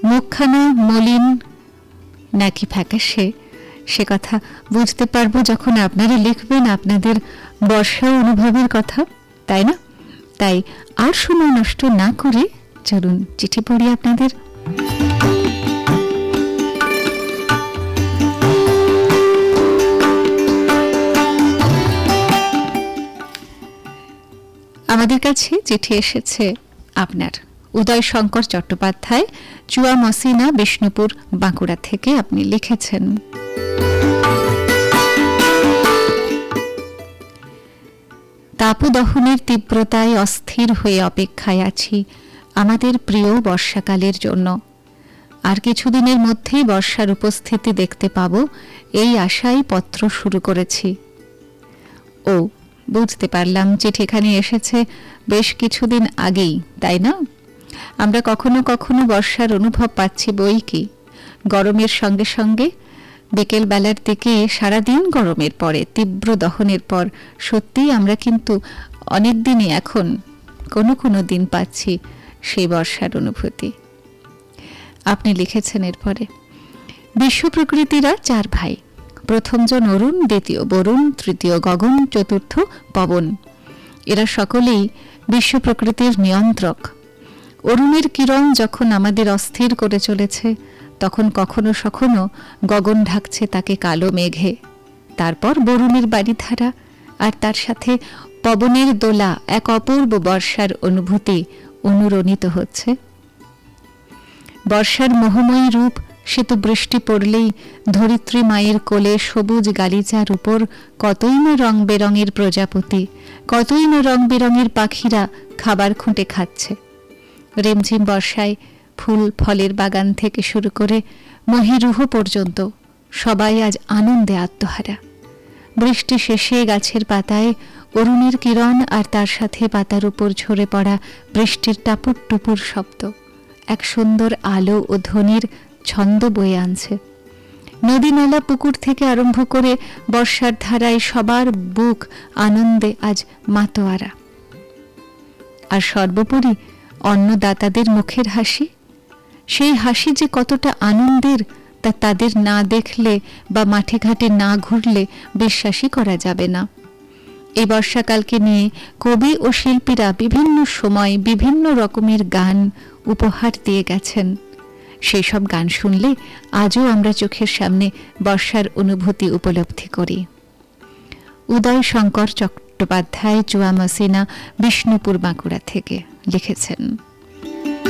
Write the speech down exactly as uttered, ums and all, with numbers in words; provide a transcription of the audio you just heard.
মুখখানা মলিন নাকি ফ্যাকাশে সে কথা বুঝতে পারবো যখন আপনারা লিখবেন আপনাদের বর্ষা অনুভবের কথা, তাই না? তাই আর সময় নষ্ট না করে চলুন চিঠি পড়ি আপনাদের। আমাদের কাছে চিঠি এসেছে আপনার উদয় শঙ্কর চট্টোপাধ্যায়, চুয়া মসিনা, বিষ্ণুপুর, বাঁকুড়া থেকে। আপনি লিখেছেন, তাপদহনের তীব্রতায় অস্থির হয়ে অপেক্ষায় আছি আমাদের প্রিয় বর্ষাকালের জন্য। আর কিছুদিনের মধ্যেই বর্ষার উপস্থিতি দেখতে পাব, এই আশায় পত্র শুরু করেছি। ও বুঝতে পারলাম, চিঠিখানি এসেছে বেশ কিছুদিন আগেই, তাই না? আমরা কখনো কখনো বর্ষার অনুভব পাচ্ছি বই কি। গরমের সঙ্গে সঙ্গে বিকেল বেলার দিকে সারাদিন গরমের পরে তীব্র দহনের পর সত্যিই আমরা কিন্তু অনেক দিনই এখন কোনো কোনো দিন পাচ্ছি সেই বর্ষার অনুভূতি। আপনি লিখেছেন এরপরে, বিশ্ব প্রকৃতিরা চার ভাই, প্রথমজন অরুণ, দ্বিতীয় বরুণ, তৃতীয় গগন, চতুর্থ পবন। এরা সকলেই বিশ্ব প্রকৃতির নিয়ন্ত্রক। অরুণের কিরণ যখন আমাদের অস্থির করে চলেছে, তখন কখনো সখনো গগন ঢাকছে তাকে কালো মেঘে। তারপর বরুণের বাড়িধারা আর তার সাথে পবনের দোলা এক অপূর্ব বর্ষার অনুভূতি অনুরণিত হচ্ছে। বর্ষার মোহময়ী রূপ সে তো বৃষ্টি পড়লেই ধরিত্রী মায়ের কোলে সবুজ গালিচার উপর কতই না রং বেরঙের প্রজাপতি, কতই না রং বেরঙের পাখিরা খাবার খুঁটে খাচ্ছে। রিমঝিম বর্ষায় ফুল ফলের বাগান থেকে শুরু করে মহিরুহ পর্যন্ত সবাই আজ আনন্দে আত্মহারা। বৃষ্টি শেষে গাছের পাতায় অরুণের কিরণ আর তার সাথে পাতার উপর ঝরে পড়া বৃষ্টির টাপুর টুপুর শব্দ এক সুন্দর আলো ও ধ্বনির ছন্দ বয়ে আনছে। নদী নালা পুকুর থেকে আরম্ভ করে বর্ষার ধারায় সবার বুক আনন্দে আজ মাতোয়ারা। আর সর্বোপরি অন্নদাতাদের মুখের হাসি, সেই হাসি যে কতটা আনন্দের তা তাদের না দেখলে বা মাঠে ঘাটে না ঘুরলে বিশ্বাসই করা যাবে না। এই বর্ষাকালকে নিয়ে কবি ও শিল্পীরা বিভিন্ন সময় বিভিন্ন রকমের গান উপহার দিয়ে গেছেন। সেই সব গান শুনলে আজও আমরা চোখের সামনে বর্ষার অনুভূতি উপলব্ধি করি। উদয় শঙ্কর চট্টোপাধ্যায়, চুয়া মসিনা, বিষ্ণুপুর, বাঁকুড়া থেকে লিখেছেন।